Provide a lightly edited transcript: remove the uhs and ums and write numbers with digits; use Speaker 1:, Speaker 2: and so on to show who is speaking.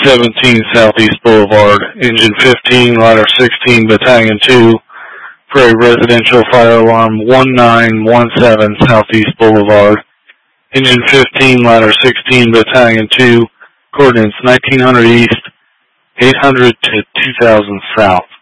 Speaker 1: 17 Southeast Boulevard, Engine 15, Ladder 16, Battalion 2, for a residential fire alarm 1917 Southeast Boulevard, Engine 15, Ladder 16, Battalion 2, coordinates 1900 East, 800 to 2000 South.